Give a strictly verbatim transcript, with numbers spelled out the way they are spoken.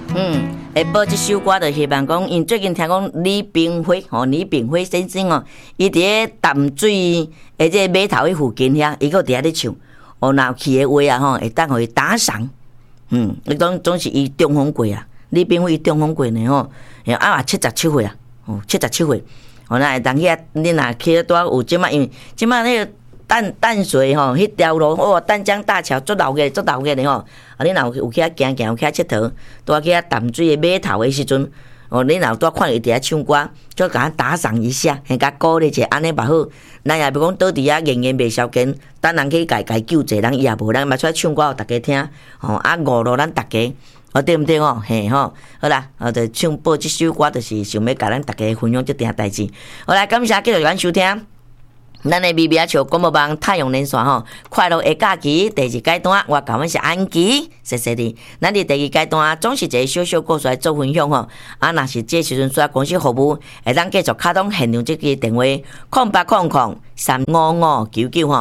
嗯，会播这首歌就希望讲，因最近听讲李冰辉吼，李冰辉先生哦，伊伫咧淡水诶这码头迄附近遐，伊个伫遐咧唱，哦，若有去诶话啊吼，会当互伊打赏。嗯，伊总总是伊中风过啊，李冰辉中风过呢吼，啊嘛七十七岁啊，哦，七十七岁，哦，那会当遐，你若去拄有即摆，因为即摆迄个。淡淡水吼，迄条路哦，淡江大桥足老个，足老个的吼。啊，你若有有去遐行行，有去遐佚佗，拄去遐淡水的码头的时阵，哦，你若拄看伊伫遐唱歌，就甲咱打赏一下，嘿，甲鼓励一下，安尼嘛好。咱也别讲倒伫遐闲闲袂消遣，等人去家家救济，人伊也无，咱嘛出来唱歌互大家听，吼啊娱乐咱大家，哦对毋对吼？嘿吼，好啦，哦就唱播即首歌，就是想要甲咱大家分享即件代志。好来，感谢继续咱收听。咱的咪咪啊，像广播网太阳连线吼，快乐的假期第二阶段，我讲阮是安琪，谢谢你。咱伫第二阶段总是一个小小故事来做分享吼，啊，若是这时阵需要公司服务，会当继续卡通现场即个电话，空八空空三五五九九吼。